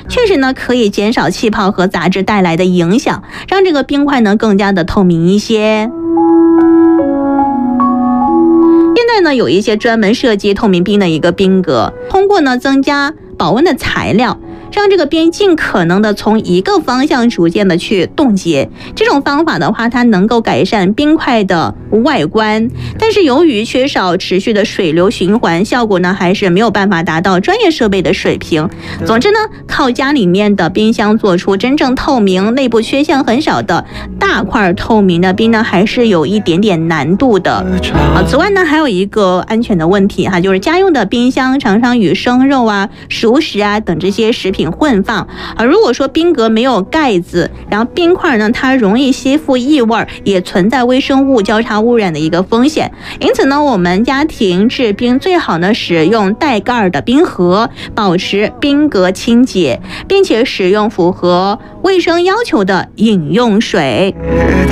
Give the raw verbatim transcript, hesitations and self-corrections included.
确实呢可以减少气泡和杂质带来的影响，让这个冰块呢更加的透明一些。现在呢有一些专门设计透明冰的一个冰格，通过呢增加保温的材料，让这个冰尽可能的从一个方向逐渐的去冻结。这种方法的话，它能够改善冰块的外观，但是由于缺少持续的水流循环，效果呢还是没有办法达到专业设备的水平。总之呢，靠家里面的冰箱做出真正透明、内部缺陷很少的大块透明的冰呢，还是有一点点难度的。啊，此外呢，还有一个安全的问题哈，就是家用的冰箱常常与生肉啊、熟食啊等这些食品混放啊。如果说冰格没有盖子，然后冰块呢，它容易吸附异味，也存在微生物交叉污染的一个风险。因此呢，我们家庭制冰最好呢使用带盖的冰盒，保持冰格清洁，并且使用符合卫生要求的饮用水。